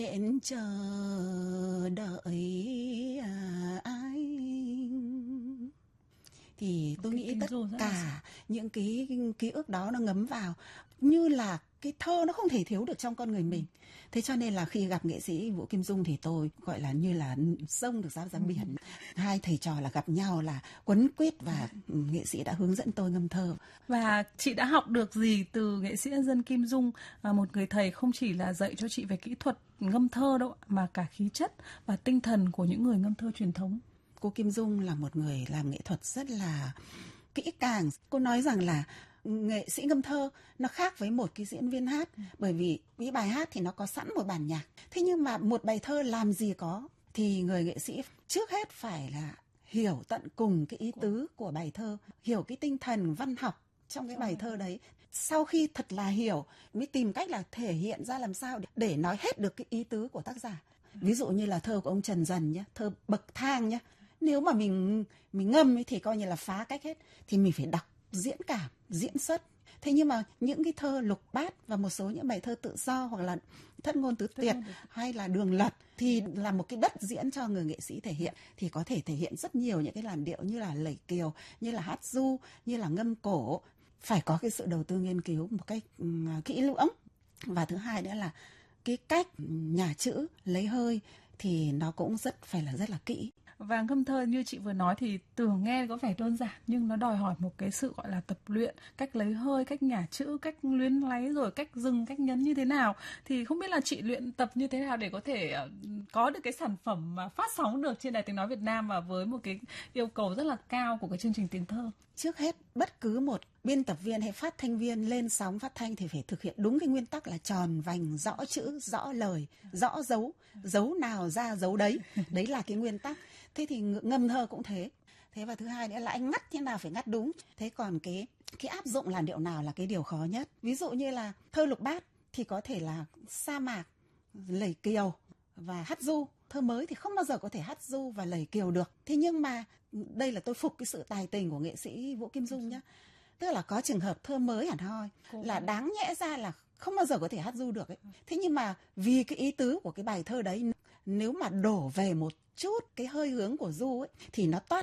nguyện chờ đợi anh. Thì tôi nghĩ tất cả những cái ký ức đó nó ngấm vào, như là cái thơ nó không thể thiếu được trong con người mình. Thế cho nên là khi gặp nghệ sĩ Vũ Kim Dung thì tôi gọi là như là sông được giao ra biển. Hai thầy trò là gặp nhau là quấn quýt, và nghệ sĩ đã hướng dẫn tôi ngâm thơ. Và chị đã học được gì từ nghệ sĩ nhân dân Kim Dung, một người thầy không chỉ là dạy cho chị về kỹ thuật ngâm thơ đâu, mà cả khí chất và tinh thần của những người ngâm thơ truyền thống? Cô Kim Dung là một người làm nghệ thuật rất là kỹ càng. Cô nói rằng là nghệ sĩ ngâm thơ nó khác với một cái diễn viên hát, bởi vì cái bài hát thì nó có sẵn một bản nhạc. Thế nhưng mà một bài thơ làm gì có, thì người nghệ sĩ trước hết phải là hiểu tận cùng cái ý tứ của bài thơ, hiểu cái tinh thần văn học trong cái bài thơ đấy. Sau khi thật là hiểu mới tìm cách là thể hiện ra làm sao để nói hết được cái ý tứ của tác giả. Ví dụ như là thơ của ông Trần Dần nhé, thơ Bậc Thang nhé. Nếu mà mình ngâm ấy thì coi như là phá cách hết, thì mình phải đọc, diễn cảm, diễn xuất. Thế nhưng mà những cái thơ Lục Bát và một số những bài thơ tự do, hoặc là Thất ngôn tứ tuyệt hay là Đường Lật, thì là một cái đất diễn cho người nghệ sĩ thể hiện, thì có thể thể hiện rất nhiều những cái làn điệu như là lẩy kiều, như là hát du, như là ngâm cổ. Phải có cái sự đầu tư nghiên cứu một cách kỹ lưỡng. Và thứ hai nữa là cái cách nhả chữ, lấy hơi thì nó cũng phải là rất là kỹ. Và ngâm thơ như chị vừa nói thì tưởng nghe có vẻ đơn giản, nhưng nó đòi hỏi một cái sự gọi là tập luyện, cách lấy hơi, cách nhả chữ, cách luyến láy, rồi cách dừng, cách nhấn như thế nào. Thì không biết là chị luyện tập như thế nào để có thể có được cái sản phẩm mà phát sóng được trên Đài Tiếng Nói Việt Nam, và với một cái yêu cầu rất là cao của cái chương trình tiếng thơ. Trước hết, bất cứ một biên tập viên hay phát thanh viên lên sóng phát thanh thì phải thực hiện đúng cái nguyên tắc là tròn vành, rõ chữ, rõ lời, rõ dấu, dấu nào ra dấu đấy. Đấy là cái nguyên tắc. Thế thì ngâm thơ cũng thế. Thế và thứ hai nữa là anh ngắt thế nào phải ngắt đúng. Thế còn cái áp dụng làn điệu nào là cái điều khó nhất. Ví dụ như là thơ Lục Bát thì có thể là sa mạc, lẩy kiều và hát du. Thơ mới thì không bao giờ có thể hát du và lẩy kiều được. Thế nhưng mà đây là tôi phục cái sự tài tình của nghệ sĩ Vũ Kim Dung nhá. Tức là có trường hợp thơ mới hẳn hoi là đáng nhẽ ra là không bao giờ có thể hát du được ấy. Thế nhưng mà vì cái ý tứ của cái bài thơ đấy, nếu mà đổ về một chút cái hơi hướng của du ấy, thì nó toát